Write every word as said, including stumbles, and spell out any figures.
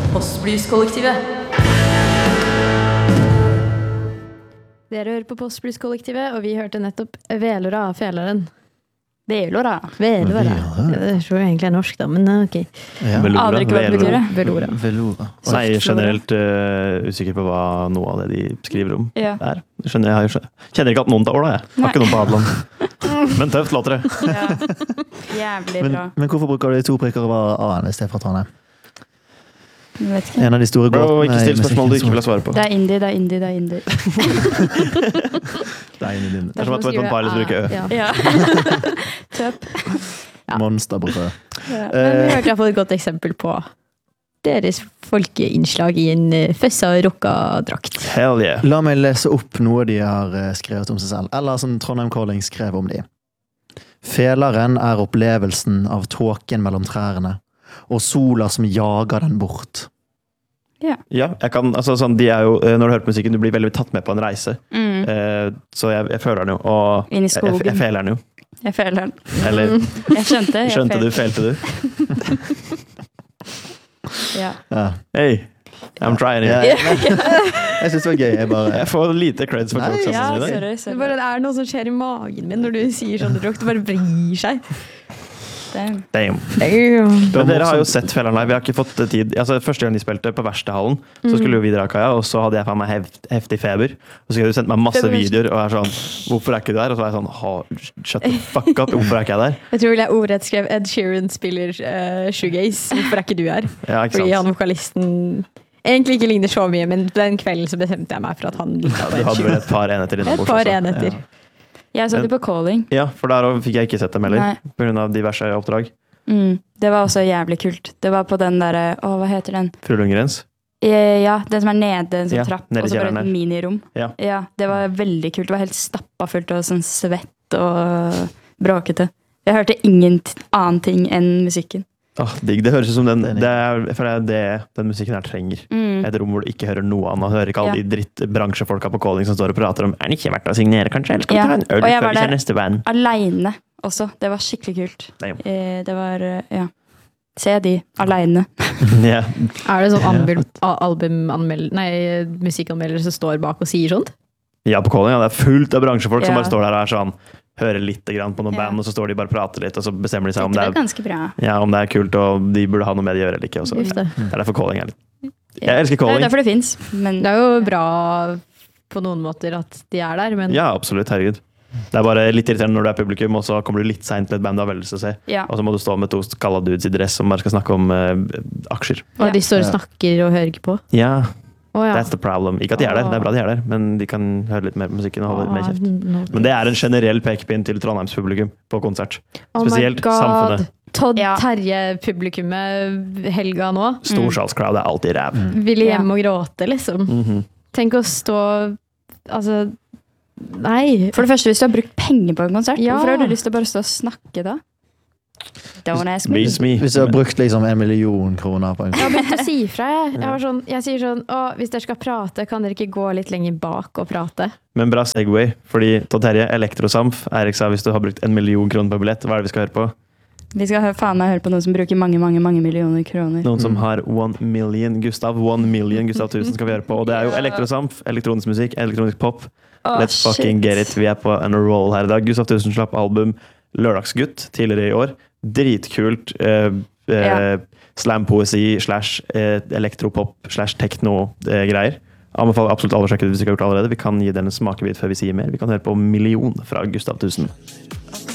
Postblues-kollektivet. Dere hører på Postblues-kollektivet, og vi hørte nettopp Velora av Fjellaren. Velora. Velora. Det tror jeg egentlig er norsk da, men ok. Ja. Aner ikke hva det betyr det. Velora. Velora. Nei, generelt uh, usikker på hva noe av det de skriver om Ja. er. Jeg skjønner, jeg har jo skjønner. Kjenner ikke at noen tar år da, jeg. Har Nei. ikke noen på Hadeland. Men tøft låter det. Ja. Jævlig Men, bra. men hvorfor bruker du to prikker over A-en i stedet for Trondheim? Jeg vet ikke. En av de store Bro, gåtene ikke i still spørsmål du ikke vil ha musikken svare på. Det er indie, det er indie, det er indie. som- Det er en i din Det er som at du vet man bare lyst til å bruke ø. Ja. Ja. Tøp. monsterbrød. Men vi hørte i hvert fall et godt eksempel på deres folkeinnslag i en uh, føssa rocka-drakt. Hell yeah. La meg lese opp noe de har eh, skrevet om seg selv, eller som Trondheim Calling skrev om de. Felaren er opplevelsen av tåken mellom trærne, og sola som jager den bort. Ja, jeg kan, altså sånn, de er jo, eh, når du hører på musikken, du blir veldig tatt med på en reise. Mm. Eh, så jeg, jeg føler den jo, og Inn i jeg, jeg, skogen. jeg feler den jo. Jeg føler den. Eller, Jeg skjønte. Jeg skjønte du, følte. felte du? Ja. Ja. Hey, I'm trying Ja, it. jeg jeg synes det var gøy. Jeg bare... Jeg får lite creds for Nei, jokesene Ja, mine. sorry, Det sorry. bare er noe som skjer i magen min når du sier sånne rock. Det bare vrir seg. Damn. Damn. Men dere har jo sett Felleren live. Vi har ikke fått tid. Altså, første gang de spilte på Verkstehallen, så skulle jo vi dra, Kaja, og så hadde jeg faen meg heft, heftig feber. Og så hadde du sendt meg masse Feber. videoer, og jeg er sånn, hvorfor er ikke du der? Og så var jeg sånn, "Ha, shut the fuck up, hvorfor er ikke jeg der? Jeg tror vel jeg ordrett skrev Ed Sheeran spiller uh, Shoegaze. Hvorfor er ikke du her? Ja, ikke Fordi sant? han vokalisten egentlig ikke ligner så mye, men den kvelden så bestemte jeg meg for at han likte Du Ed hadde vel Sheeran. et par enheter Et innom par enheter. Jeg så det på Calling. Ja, for der fikk jeg ikke sett dem heller, Nei. på grunn av diverse oppdrag. Mm. Det var også jævlig kult. Det var på den derre Å, hva heter den? Fru Lundgrens. Eh, Ja, den som er nede en sånn Ja, trapp, nede i og så bare kjelleren et der. minirom. Ja. Det var veldig kult. Det var helt stappa fullt av sånn svett og bråkete. Jeg hørte ingen t- annen ting enn musikken. Åh, digg. Det høres ut som den, Det er det er, for det er det den musikken her trenger. Mm. Et rom hvor du ikke hører noe annet. Hører ikke alle Ja. de drittbransjefolka på Calling som står og prater om Er det ikke verdt å signere, kanskje? Eller skal vi Ja. ta en øl Og jeg før var vi ser der- neste band? Aleine også. Det var skikkelig kult. Damn. Eh, Det var eh, Ja. Se de aleine. Ja. Er det sånn album, albumanmeld, nei, musikkanmeldere som står bak og sier sånt? ja, på Calling. Ja, det er fullt av bransjefolk som Ja. bare står der og er sånn hører litt grann på noen Ja. band, og så står de bare og prater litt, og så bestemmer de seg om Det det var er, ganske bra. ja, om det er kult, og de burde ha noe med det å gjøre eller ikke. Og så. Uff det. Det er derfor Calling er litt Ja. Jeg elsker Det er Calling. derfor det fins. Men Det er jo bra på noen måter at de er der, men Ja, absolutt. Herregud. Det er bare litt irriterende når du er publikum, og så kommer du litt seint til et band du har veldig lyst til å se. ja. Og så må du stå med to skalla dudes i dress som bare skal snakke om eh, aksjer. og de står og Ja. snakker og hører ikke på. Ja, Å ja. that's the problem. Ikke at de er der, det er bra de er der, men de kan høre litt mer på musikken og holde litt mer kjeft. Nå- Men det er en generell pekepinn til Trondheims publikum på konsert. Oh my Spesielt God. samfunnet. Todd Ja. Terje-publikummet helga nå Storsalscrowd er alltid ræv. ville Ja. hjem og gråte, liksom. Mhm. Tenk å stå Altså, nei. For det første, hvis du har brukt penger på en konsert, Ja. hvorfor har du lyst til å bare stå og snakke da? Don't ask me. Beats me. Hvis du har brukt liksom en million kroner på en Jeg har begynt å si fra, jeg. Jeg, var sånn, jeg sier sånn Å, hvis dere skal prate, kan dere ikke gå litt lenger bak og prate? Men bra segway, fordi Todd Terje, Elektrosamf, Eirik sa hvis du har brukt en million kroner på billett, hva er det vi skal høre på? Vi skal hø- faen meg høre på noen som bruker mange, mange, mange millioner kroner. Noen som har one million Gustav. One million Gustav tusen skal vi høre på. Og det er jo Elektrosamf, elektronisk musikk, elektronisk pop. Åh, Let's fucking shit. get it. Vi er på en roll her i dag. Gustav Tusen slapp album Lørdagsgutt tidligere i år. Dritkult. Eh, eh, Ja. Slampoesi slash eh, elektropop slash tekno-greier. Anbefaler absolutt alle å sjekke det hvis du ikke har gjort det allerede. Vi kan gi den en smakebit før vi sier mer. Vi kan høre på Million fra Gustav Tusen.